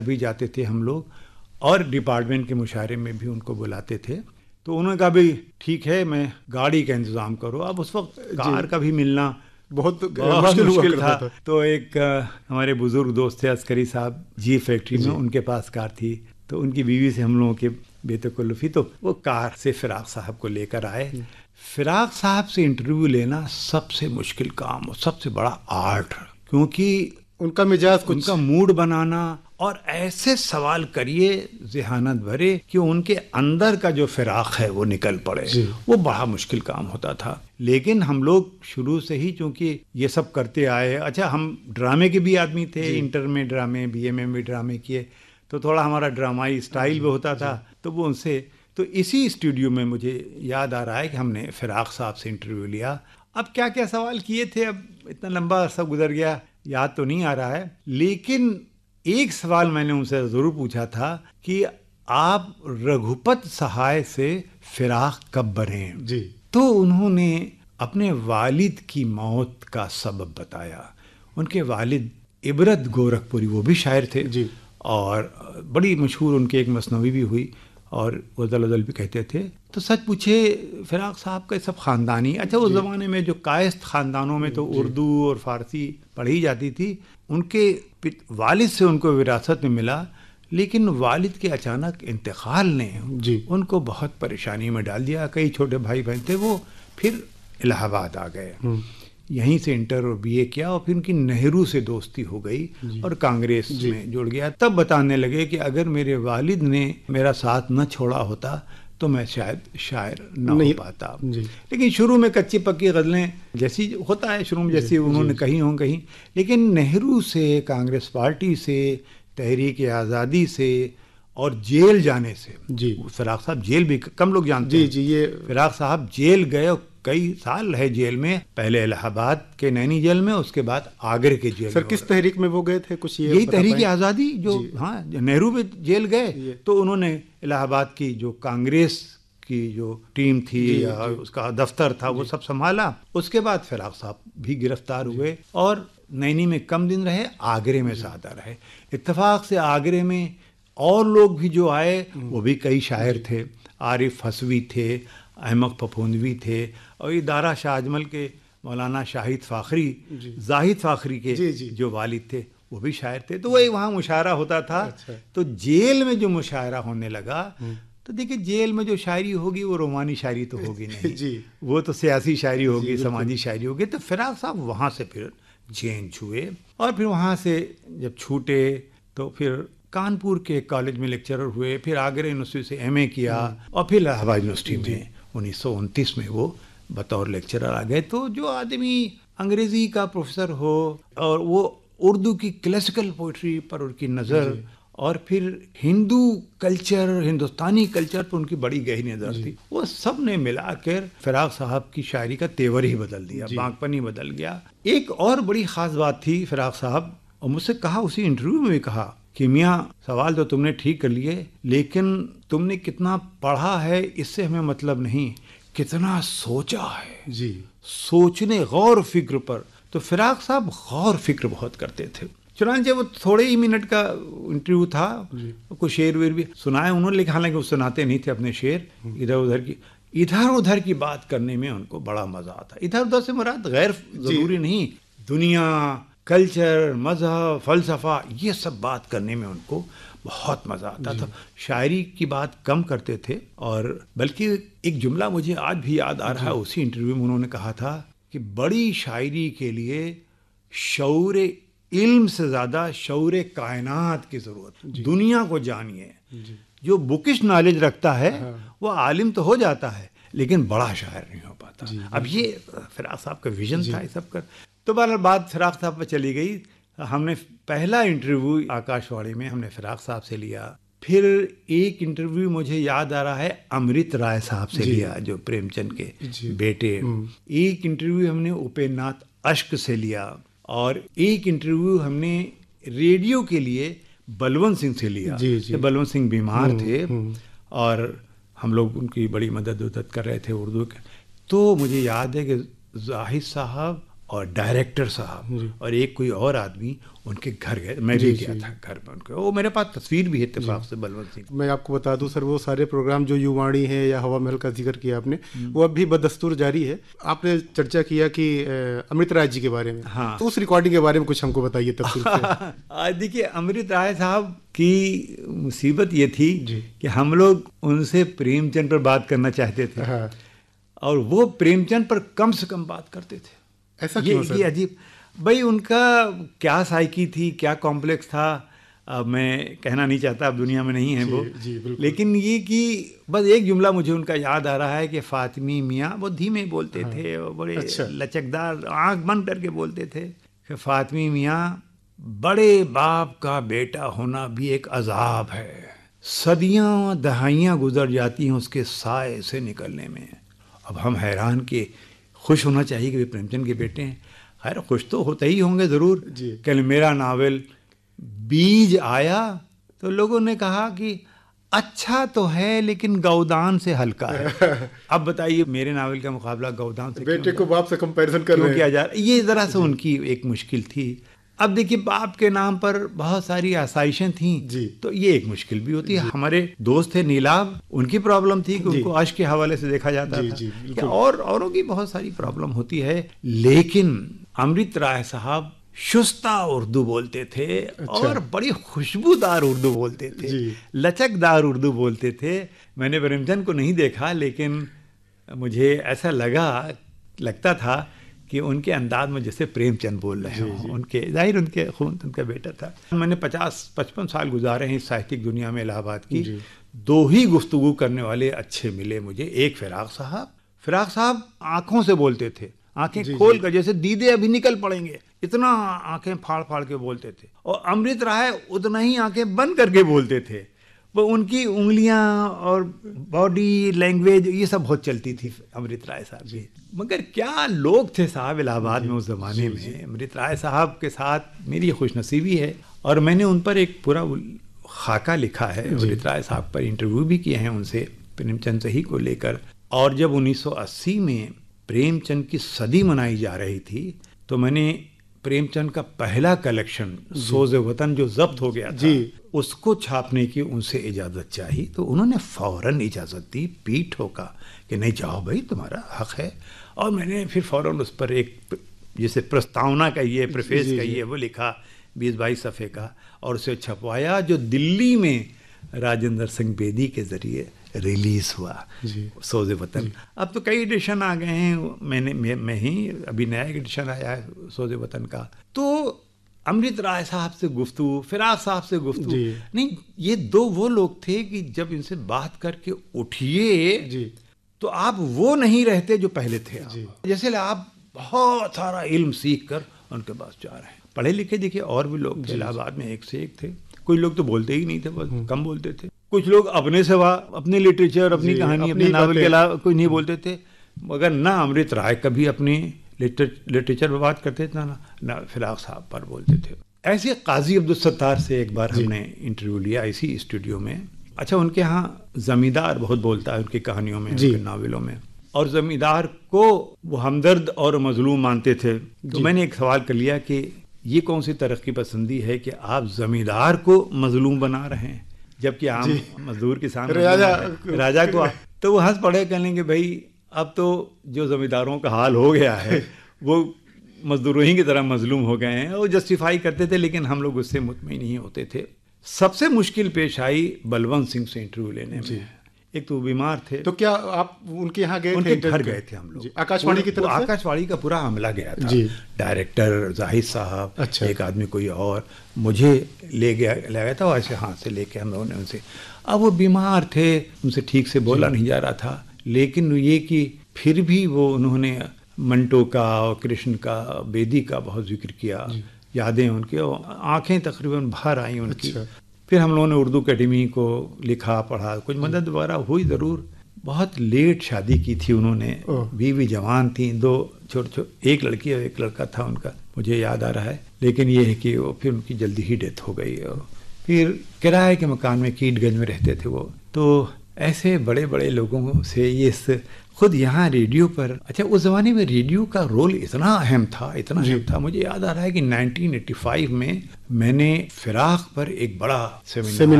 भी जाते थे हम लोग, और डिपार्टमेंट के मुशायरे में भी उनको बुलाते थे। तो उन्होंने कहा भाई ठीक है, मैं गाड़ी का इंतज़ाम करो। अब उस वक्त कार का भी मिलना बहुत मुश्किल था। तो एक हमारे बुजुर्ग दोस्त थे अस्करी साहब, जी फैक्ट्री में उनके पास कार थी। तो उनकी बीवी से हम लोगों के बेतकल्लुफ़ी, तो वो कार से फिराक साहब को लेकर आए। फिराक साहब से इंटरव्यू लेना सबसे मुश्किल काम और सबसे बड़ा आर्ट, क्योंकि उनका मिजाज, उनका मूड बनाना, और ऐसे सवाल करिए ज़हानत भरे कि उनके अंदर का जो फिराक है वो निकल पड़े, वो बड़ा मुश्किल काम होता था। लेकिन हम लोग शुरू से ही चूंकि ये सब करते आए, अच्छा हम ड्रामे के भी आदमी थे, इंटर में ड्रामे, बीए में भी ड्रामे किए, तो थोड़ा हमारा ड्रामाई स्टाइल भी होता था। तो वो उनसे, तो इसी स्टूडियो में मुझे याद आ रहा है कि हमने फिराक साहब से इंटरव्यू लिया। अब क्या क्या सवाल किए थे, अब इतना लंबा अरसा गुजर गया, याद तो नहीं आ रहा है। लेकिन एक सवाल मैंने उनसे ज़रूर पूछा था कि आप रघुपत सहाय से फिराक कब बने जी। तो उन्होंने अपने वालिद की मौत का सबब बताया। उनके वालिद इबरत गोरखपुरी, वो भी शायर थे जी, और बड़ी मशहूर उनकी एक मसनवी भी हुई, और गज़ल वज़ल भी कहते थे। तो सच पूछे फिराक साहब का सब ख़ानदानी, अच्छा उस ज़माने में जो कायस्थ ख़ानदानों में तो उर्दू और फ़ारसी पढ़ी जाती थी, उनके वालिद से उनको विरासत में मिला। लेकिन वालिद के अचानक इंतकाल ने उनको बहुत परेशानी में डाल दिया। कई छोटे भाई बहन थे, वो फिर इलाहाबाद आ गए, यहीं से इंटर और बीए किया, और फिर उनकी नेहरू से दोस्ती हो गई और कांग्रेस में जुड़ गया। तब बताने लगे कि अगर मेरे वालिद ने मेरा साथ न छोड़ा होता तो मैं शायद शायर न हो पाता। लेकिन शुरू में कच्ची पक्की गज़लें जैसी होता है शुरू में, जैसी उन्होंने कही हों कहीं। लेकिन नेहरू से, कांग्रेस पार्टी से, तहरीक आज़ादी से और जेल जाने से, फिराक साहब जेल भी कम लोग जानते हैं जी, ये फिराक साहब जेल गए और कई साल है जेल में, पहले इलाहाबाद के नैनी जेल में, उसके बाद आगरे के जेल। सर किस तहरीक में वो गए थे, कुछ यही तहरीक आज़ादी जो, हाँ, नेहरू भी जेल गए तो उन्होंने इलाहाबाद की जो कांग्रेस की जो टीम थी या उसका दफ्तर था वो सब संभाला। उसके बाद फिराक साहब भी गिरफ्तार हुए और नैनी में कम दिन रहे, आगरे में ज़्यादा रहे। इत्तेफाक से आगरे में और लोग भी जो आए वो भी कई शायर थे, आरिफ हसवी थे, अहमद फफूंदवी थे, और ये दारा शाह अजमल के मौलाना शाहिद फ़ाखरी, जाहिद फ़ाखरी के जो वालिद थे वो भी शायर थे। तो वही वहाँ मुशायरा होता था। तो जेल में जो मुशायरा होने लगा, तो देखिए जेल में जो शायरी होगी वो रोमानी शायरी तो होगी नहीं, वो तो सियासी शायरी होगी, समाजी शायरी होगी। तो फिराक साहब वहाँ से फिर चेंज हुए, और फिर वहाँ से जब छूटे तो फिर कानपुर के कॉलेज में लेक्चरर हुए, फिर आगरा यूनिवर्सिटी से एमए किया, और फिर इलाहाबाद यूनिवर्सिटी में 1929 में वो बतौर लेक्चरर आ गए। तो जो आदमी अंग्रेज़ी का प्रोफेसर हो और वो उर्दू की क्लासिकल पोइट्री पर उनकी नज़र, और फिर हिंदू कल्चर, हिंदुस्तानी कल्चर पर उनकी बड़ी गहरी नज़र थी, वो सब ने मिलाकर फिराक साहब की शायरी का तेवर ही बदल दिया, बांकपन ही बदल गया। एक और बड़ी ख़ास बात थी फिराक साहब, और मुझसे कहा उसी इंटरव्यू में भी कहा कि मियाँ सवाल तो तुमने ठीक कर लिए, लेकिन तुमने कितना पढ़ा है इससे हमें मतलब नहीं, कितना सोचा है जी, सोचने गौर फिक्र पर। तो फिराक साहब गौर फिक्र बहुत करते थे। चुनांचे वो थोड़े ही मिनट का इंटरव्यू था, कुछ शेर वेर भी सुनाए उन्होंने, लेकिन हालांकि वो सुनाते नहीं थे अपने शेर, इधर उधर की बात करने में उनको बड़ा मजा आता। इधर उधर से मुराद गैर जरूरी नहीं, दुनिया, कल्चर, मजहब, फलसफा, ये सब बात करने में उनको बहुत मज़ा आता था। शायरी की बात कम करते थे, और बल्कि एक जुमला मुझे आज भी याद आ रहा है, उसी इंटरव्यू में उन्होंने कहा था कि बड़ी शायरी के लिए शऊर इल्म से ज़्यादा शऊर कायनात की ज़रूरत। दुनिया को जानिए, जो बुकिश नॉलेज रखता है वो आलिम तो हो जाता है, लेकिन बड़ा शायर नहीं हो पाता। अब ये फिराक साहब का विजन था इस सब का। तो बात फिराक साहब पर चली गई। हमने पहला इंटरव्यू आकाशवाणी में हमने फिराक साहब से लिया, फिर एक इंटरव्यू मुझे याद आ रहा है अमृत राय साहब से लिया, जो प्रेमचंद के बेटे। एक इंटरव्यू हमने उपेंद्र नाथ अश्क से लिया, और एक इंटरव्यू हमने रेडियो के लिए बलवंत सिंह से लिया। बलवंत सिंह बीमार थे और हम लोग उनकी बड़ी मदद कर रहे थे उर्दू के। तो मुझे याद है कि जाहिद साहब और डायरेक्टर साहब और एक कोई और आदमी उनके घर गए। मैं भी गया था घर में उनके, वो मेरे पास तस्वीर भी है इत्तेफाक से बलवंत सिंह। मैं आपको बता दूं सर, वो सारे प्रोग्राम जो युवाणी है या हवा महल का जिक्र किया आपने, वो अभी बदस्तूर जारी है। आपने चर्चा किया कि अमृत राय जी के बारे में, हाँ, तो उस रिकॉर्डिंग के बारे में कुछ हमको बताइए तफसील से। देखिए, अमृत राय साहब की मुसीबत ये थी कि हम लोग उनसे प्रेमचंद पर बात करना चाहते थे। हाँ। और वो प्रेमचंद पर कम से कम बात करते थे। ऐसा क्यों सर? ये अजीब, भाई उनका क्या साइकी थी, क्या कॉम्प्लेक्स था, अब मैं कहना नहीं चाहता, अब दुनिया में नहीं है वो। लेकिन ये कि बस एक जुमला मुझे उनका याद आ रहा है कि फातिमी मियाँ, वो धीमे बोलते थे, बड़े लचकदार, आंख बंद करके बोलते थे कि फातिमी मियाँ, बड़े बाप का बेटा होना भी एक अजाब है, सदियाँ दहाइयाँ गुजर जाती हैं उसके साए से निकलने में। अब हम हैरान कि खुश होना चाहिए कि वे प्रेमचंद के बेटे हैं। खैर खुश तो होते ही होंगे ज़रूर। कल मेरा नावल बीज आया तो लोगों ने कहा कि अच्छा तो है लेकिन गौदान से हल्का है। अब बताइए मेरे नावल का मुकाबला गौदान से बेटे को बाप से कंपैरिजन कर रहे हैं, किया जा रहा है? ये ज़रा सा उनकी एक मुश्किल थी। अब देखिए, बाप के नाम पर बहुत सारी आसाइशें थी, तो ये एक मुश्किल भी होती है। हमारे दोस्त थे नीलाभ, उनकी प्रॉब्लम थी कि उनको आश के हवाले से देखा जाता था, और औरों की बहुत सारी प्रॉब्लम होती है। लेकिन अमृत राय साहब शुस्ता उर्दू बोलते थे। और बड़ी खुशबूदार उर्दू बोलते थे, लचकदार उर्दू बोलते थे। मैंने प्रेमचंद को नहीं देखा, लेकिन मुझे ऐसा लगता था कि उनके अंदाज में जैसे प्रेमचंद बोल रहे हैं। उनके जाहिर उनके खून उनका बेटा था। मैंने 50-55 साल गुजारे हैं इस साहित्यिक दुनिया में इलाहाबाद की। दो ही गुफ्तगू करने वाले अच्छे मिले मुझे। एक फिराक साहब आंखों से बोलते थे, आंखें खोल कर, जैसे दीदे अभी निकल पड़ेंगे, इतना आंखें फाड़ फाड़ के बोलते थे। और अमृत राय उतना ही आंखें बंद करके बोलते थे। वो उनकी उंगलियां और बॉडी लैंग्वेज ये सब बहुत चलती थी अमृत राय साहब भी। मगर क्या लोग थे साहब इलाहाबाद में उस ज़माने में। अमृत राय साहब के साथ मेरी खुशनसीबी है, और मैंने उन पर एक पूरा खाका लिखा है। अमृत राय साहब पर इंटरव्यू भी किए हैं उनसे, प्रेमचंद ही को लेकर। और जब 1980 में प्रेमचंद की सदी मनाई जा रही थी, तो मैंने प्रेमचंद का पहला कलेक्शन सोज़े वतन जो जब्त हो गया था, उसको छापने की उनसे इजाज़त चाहिए। तो उन्होंने फ़ौरन इजाज़त दी, पीठ ठोका कि नहीं, जाओ भाई, तुम्हारा हक़ है। और मैंने फिर फ़ौरन उस पर एक जैसे प्रस्तावना कहिए, प्रेफेस कहिए, वो लिखा 20-22 सफ़े का, और उसे छपवाया, जो दिल्ली में राजेंद्र सिंह बेदी के ज़रिए रिलीज़ हुआ, सोज़े वतन। अब तो कई एडिशन आ गए हैं, मैं ही अभी नया एडिशन आया है सोज़े वतन का। तो अमृत राय साहब से गुफ्तगू, फिराक साहब से गुफ्तगू, नहीं, ये दो वो लोग थे कि जब इनसे बात करके उठिए तो आप वो नहीं रहते जो पहले थे। जैसे आप बहुत सारा इल्म सीख कर उनके पास जा रहे हैं। पढ़े लिखे देखिए और भी लोग थे इलाहाबाद में, एक से एक थे। कोई लोग तो बोलते ही नहीं थे, बस कम बोलते थे। कुछ लोग अपने सिवा अपने लिटरेचर, अपनी कहानी, अपने नावल के अलावा कुछ नहीं बोलते थे। मगर ना अमृत राय कभी अपनी लिटरेचर पर बात करते थे, ना फिराक साहब पर बोलते थे। ऐसे काजी अब्दुल सत्तार से एक बार हमने इंटरव्यू लिया इसी स्टूडियो में। अच्छा, उनके यहाँ जमींदार बहुत बोलता है उनकी कहानियों में, उनके नावलों में, और जमींदार को वो हमदर्द और मजलूम मानते थे। तो मैंने एक सवाल कर लिया कि ये कौन सी तरक्की पसंदी है कि आप जमींदार को मजलूम बना रहे हैं, जबकि आम मजदूर किसान राजा को। तो वो हंस पड़े, कहने के भाई अब तो जो जमींदारों का हाल हो गया है वो मजदूरों ही की तरह मजलूम हो गए हैं। वो जस्टिफाई करते थे, लेकिन हम लोग उससे मुतमईन नहीं होते थे। सबसे मुश्किल पेश आई बलवंत सिंह से इंटरव्यू लेने में। एक तो बीमार थे। तो क्या आप उनके यहाँ गए थे? उनके घर गए थे हम लोग, आकाशवाणी की तरफ से? आकाशवाणी का पूरा अमला गया था, डायरेक्टर जाहिद साहब, एक आदमी कोई और, मुझे ले गया था, ऐसे हाथ से लेके हम लोगों ने उनसे। अब वो बीमार थे, उनसे ठीक से बोला नहीं जा रहा था, लेकिन ये कि फिर भी वो उन्होंने मंटो का और कृष्ण का, बेदी का बहुत जिक्र किया, यादें उनकी, आंखें तकरीबन भर आई उनकी। फिर हम लोगों ने उर्दू अकेडमी को लिखा, पढ़ा, कुछ मदद वगैरह हुई ज़रूर। बहुत लेट शादी की थी उन्होंने, बीवी जवान थी, दो छोटे, एक लड़की और एक लड़का था उनका, मुझे याद आ रहा है। लेकिन ये है कि वो फिर उनकी जल्दी ही डेथ हो गई। और फिर किराए के मकान में कीटगंज में रहते थे वो। तो ऐसे बड़े बड़े लोगों से ये इस खुद यहाँ रेडियो पर, अच्छा उस जमाने में रेडियो का रोल इतना अहम था, मुझे याद आ रहा है कि 1985 में मैंने फिराक पर एक बड़ा सेमिनार